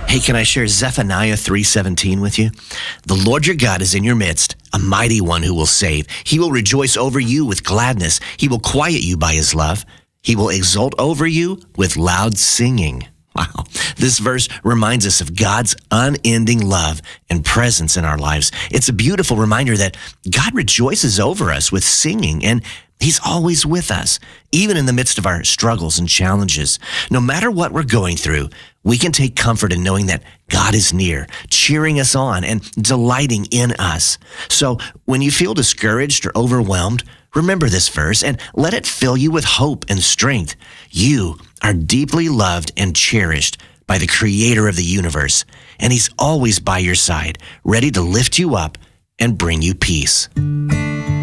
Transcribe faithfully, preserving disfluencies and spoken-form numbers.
Hey, can I share Zephaniah three seventeen with you? The Lord your God is in your midst, a mighty one who will save. He will rejoice over you with gladness. He will quiet you by his love. He will exult over you with loud singing. Wow. This verse reminds us of God's unending love and presence in our lives. It's a beautiful reminder that God rejoices over us with singing, and he's always with us, even in the midst of our struggles and challenges. No matter what we're going through, we can take comfort in knowing that God is near, cheering us on and delighting in us. So when you feel discouraged or overwhelmed, remember this verse and let it fill you with hope and strength. You are deeply loved and cherished by the Creator of the universe, and he's always by your side, ready to lift you up and bring you peace.